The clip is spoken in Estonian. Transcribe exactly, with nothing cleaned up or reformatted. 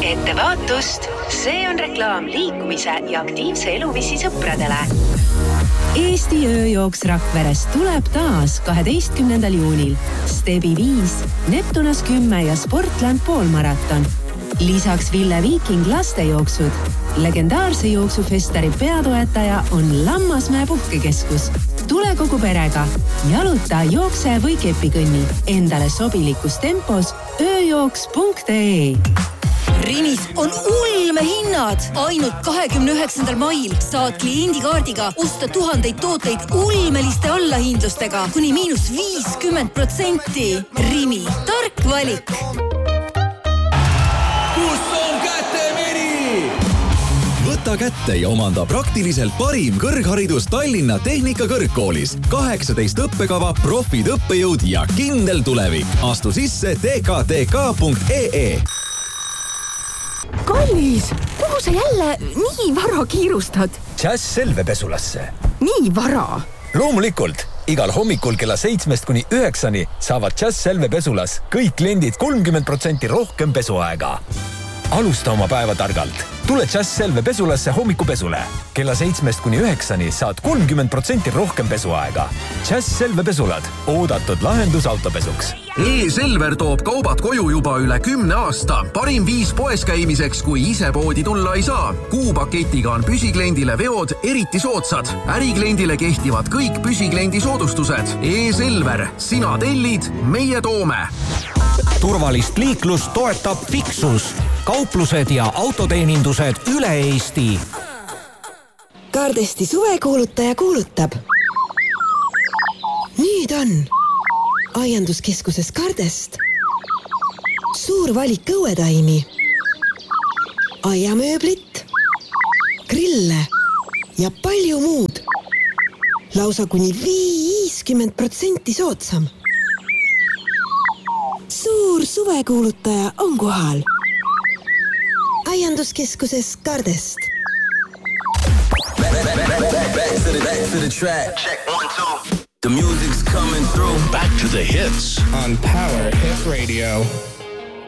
Ettevaatust, see on reklaam liikumise ja aktiivse eluviisi sõpradele. Eesti ööjooks Rakveres tuleb taas kaheteistkümnendal juunil. Stebi viis, Neptunas kümme ja Sportland poolmaraton. Lisaks Ville Viiking lastejooksud. Legendaarse jooksufestari peatoetaja on Lammasmäe puhkekeskus. Tule kogu perega. Jaluta, jookse või kepikõnni. Endale sobilikus tempos ööjooks punkt ee. Rimis on ulme hinnad. Ainult kahekümne üheksandal mail saad kliendikaardiga osta tuhandeid tooteid ulmeliste allahindlustega kuni miinus viiskümmend protsenti. Rimi, tark valik. Kus on kätemeri? Võta kätte ja omanda praktiliselt parim kõrgharidus Tallinna Tehnikakõrgkoolis. kaheksateist õppekava, profid õppejõud ja kindel tulevik. Astu sisse t k t k punkt e e. Kallis, kuhu sa jälle nii vara kiirustad? Jazz Selve pesulasse. Nii vara? Loomulikult. Igal hommikul kella seitsmest kuni üheksani saavad Jazz Selve pesulas kõik kliendid kolmkümmend protsenti rohkem pesuaega. Alusta oma päeva targalt. Tule Jazz Selve pesulasse hommikupesule. Kella seitsmest kuni üheksani saad kolmkümmend protsenti rohkem pesuaega. Jazz Selve pesulad. Oodatud lahendus autopesuks. E-Selver toob kaubad koju juba üle kümne aasta. Parim viis poes käimiseks, kui ise poodi tulla ei saa. Kuupaketiga on püsikliendile veod eriti soodsad. Ärikliendile kehtivad kõik püsikliendi soodustused. E-Selver. Sina tellid, meie toome. Turvalist liiklust toetab Fixus. Kauplused ja autoteenindused üle Eesti. Kardesti suvekuulutaja kuulutab. Nüüd on aianduskeskuses Kardest suur valik õuetaimi, aiamööblit, grille ja palju muud. Lausa kuni viiskümmend protsenti soodsam. Suur suvekuulutaja on kohal. Aianduskeskuses Kardest. Back, back, back, back, back to the, back to the track. Check one, two. The music's coming through. Back to the hits on Power Hit Radio.